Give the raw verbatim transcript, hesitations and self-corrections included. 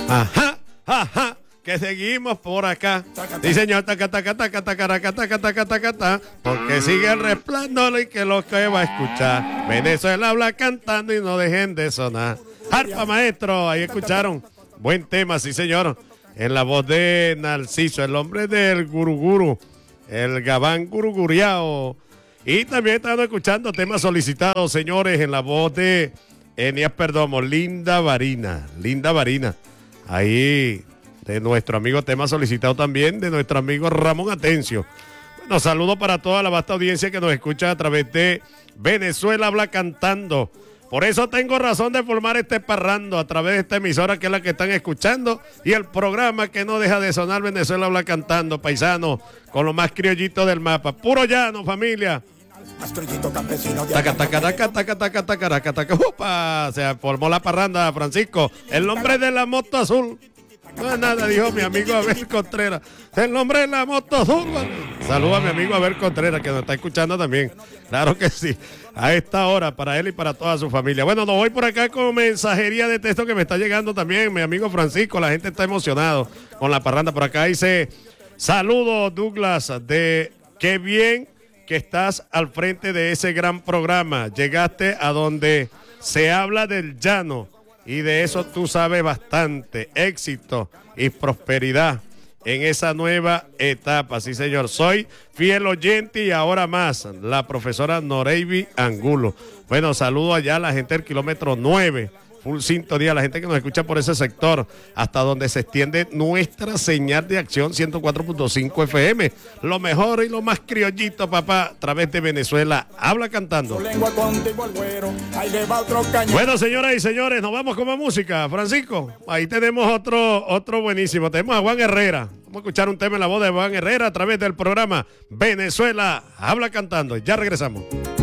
Ajá, ajá, que seguimos por acá. Sí, señor, taca, taca, taca, taca, taca, taca, taca, taca, taca, porque sigue el resplandor y que lo que va a escuchar. Venezuela habla cantando y no dejen de sonar. Arpa, maestro, ahí escucharon. Buen tema, sí, señor. En la voz de Narciso, el hombre del guruguru, el gabán guruguriao. Y también estamos escuchando temas solicitados, señores, en la voz de Enias Perdomo, Linda Varina, Linda Varina. Ahí, de nuestro amigo, tema solicitado también de nuestro amigo Ramón Atencio. Bueno, saludo para toda la vasta audiencia que nos escucha a través de Venezuela Habla Cantando. Por eso tengo razón de formar este parrando a través de esta emisora que es la que están escuchando y el programa que no deja de sonar, Venezuela Habla Cantando, paisano, con lo más criollito del mapa. Puro llano, familia. Taca, taca, taca, taca, taca, taca, taca, taca, upa, se formó la parranda, Francisco. El nombre de la moto azul. No es nada, dijo mi amigo Abel Contreras. El nombre de la moto azul. Saluda a mi amigo Abel Contreras, que nos está escuchando también. Claro que sí. A esta hora, para él y para toda su familia. Bueno, nos voy por acá con mensajería de texto que me está llegando también. Mi amigo Francisco, la gente está emocionado con la parranda. Por acá dice, saludos Douglas, de qué bien que estás al frente de ese gran programa. Llegaste a donde se habla del llano y de eso tú sabes bastante. Éxito y prosperidad en esa nueva etapa. Sí, señor. Soy fiel oyente y ahora más, la profesora Noreivi Angulo. Bueno, saludo allá a la gente del kilómetro nueve. Full sintonía, la gente que nos escucha por ese sector, hasta donde se extiende nuestra señal de acción ciento cuatro punto cinco F M. Lo mejor y lo más criollito, papá, a través de Venezuela Habla Cantando. Bueno, señoras y señores, nos vamos con más música. Francisco, ahí tenemos otro, otro buenísimo. Tenemos a Juan Herrera. Vamos a escuchar un tema en la voz de Juan Herrera a través del programa Venezuela Habla Cantando. Ya regresamos.